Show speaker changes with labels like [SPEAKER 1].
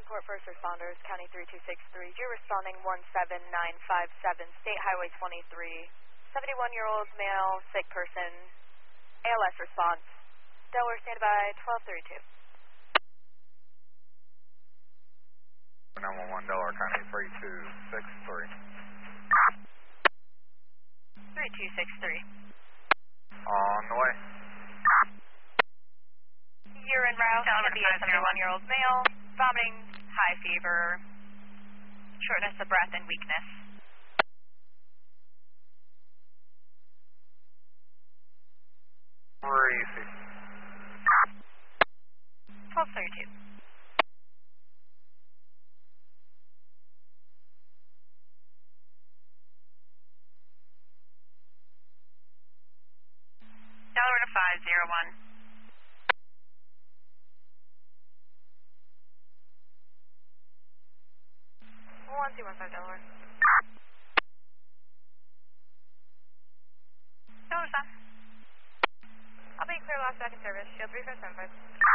[SPEAKER 1] Davenport First Responders, County 3263. You're responding 17957, State Highway 23. 71-year-old male, sick person, ALS response. Delaware, standby, 1232.
[SPEAKER 2] 911 Delaware County 3263.
[SPEAKER 1] 3263.
[SPEAKER 2] On the way.
[SPEAKER 1] You're en route to be a 71-year-old male, vomiting, high fever, shortness of breath, and weakness.
[SPEAKER 2] Where is he?
[SPEAKER 1] 1232.
[SPEAKER 3] Delaware to 501.
[SPEAKER 1] 1215 Delaware.
[SPEAKER 3] Delaware, son.
[SPEAKER 1] I'll be clear last back in service. Shield 3575.